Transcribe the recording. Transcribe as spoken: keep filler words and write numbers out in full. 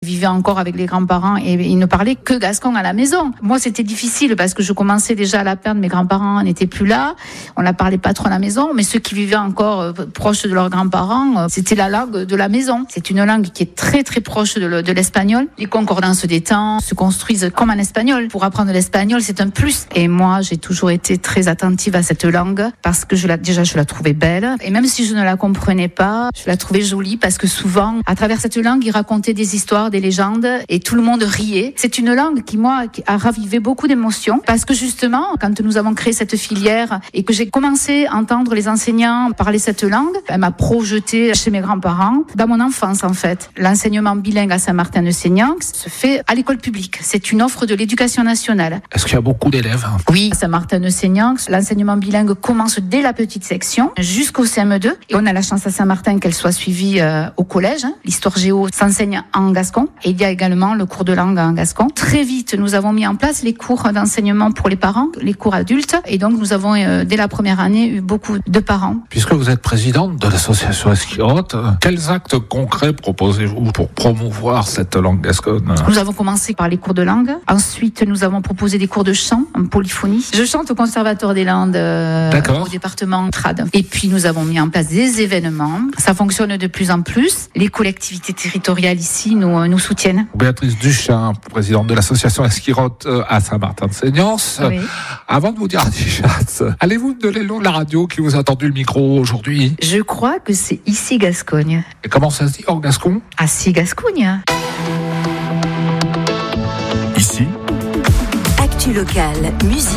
vivaient encore avec les grands-parents et ils ne parlaient que gascon à la maison. Moi, c'était difficile parce que je commençais déjà à la perdre. Mes grands-parents n'étaient plus là. On la parlait pas trop à la maison, mais ceux qui vivaient encore euh, proches de leurs grands-parents, euh, c'était la langue de la maison. C'est une langue qui est très très proche de, le, de l'espagnol. Les concordances des temps se construisent comme en espagnol. Pour apprendre l'espagnol, c'est un plus. Et moi, j'ai toujours été très attentive à cette langue parce que je la, déjà, je la trouvais belle. Et même si je ne la comprenais pas, je la trouvais jolie parce que souvent, à travers cette langue, ils racontaient des histoires, des légendes et tout le monde riait. C'est une langue qui, moi, qui a ravivé beaucoup d'émotions parce que justement, quand nous avons créé cette filière et que j'ai commencé à entendre les enseignants parler cette langue, elle m'a projetée chez mes grands-parents dans mon enfance, en fait. L'enseignement bilingue à Saint-Martin-de-Seignax se fait à l'école publique. C'est une offre de l'éducation nationale. Est-ce qu'il y a beaucoup d'élèves? Oui, à Saint-Martin-de-Seignax, l'enseignement bilingue commence dès la petite section jusqu'au C M deux. Et on a la chance à Saint-Martin qu'elle soit suivie euh, au collège. L'histoire géo s'enseigne en gascon. Et il y a également le cours de langue en gascon. Très vite, nous avons mis en place les cours d'enseignement pour les parents, les cours adultes. Et donc, nous avons, euh, dès la première année, eu beaucoup de parents. Puisque vous êtes présidente de l'association Esquirotte, quels actes concrets proposez-vous pour promouvoir cette langue gasconne? Nous avons commencé par les cours de langue. Ensuite, nous avons proposé des cours de chant en polyphonie. Je chante au Conservatoire des Landes, euh, au département Trad. Et puis, nous avons mis en place des événements. Ça fonctionne de plus en plus. Les collectivités territoriales ici nous, nous soutiennent. Béatrice Duchin, présidente de l'association Esquirotte à Saint-Martin-de-Seignax. Oui. Avant de vous dire Dichatz, allez-vous me donner le nom de la radio qui vous a tendu le micro aujourd'hui? Je crois que c'est ici Gascogne. Et comment ça se dit en gascon? Ah si, Gascogne. Ici, Actu locale, musique.